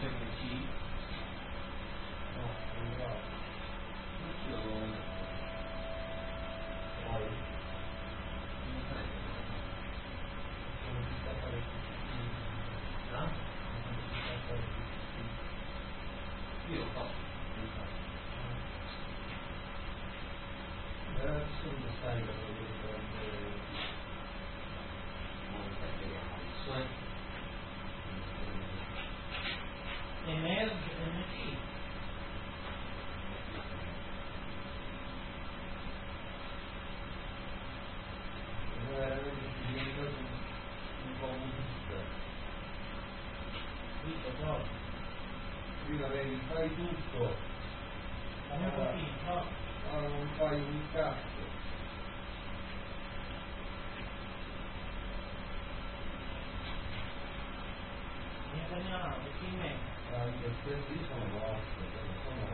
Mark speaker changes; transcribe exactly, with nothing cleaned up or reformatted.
Speaker 1: sempre C.
Speaker 2: No, non va.
Speaker 1: Io
Speaker 2: Poi,
Speaker 1: non sarebbe
Speaker 2: non si sa fare più.
Speaker 1: no?
Speaker 2: Non si sa fare più.
Speaker 1: Io lo faccio, lo faccio.
Speaker 2: Era assurdo stare da quello che prende.
Speaker 1: Non vediamo adesso, eh.
Speaker 3: Emerge N C.
Speaker 2: Non era diventato un po' un
Speaker 3: Tutto proprio.
Speaker 2: prima vedi, fai tutto,
Speaker 3: Come così, no?
Speaker 2: ora non fai un cazzo.
Speaker 3: Netanyahu, chi me?
Speaker 2: Anche se lì sono vostre, sono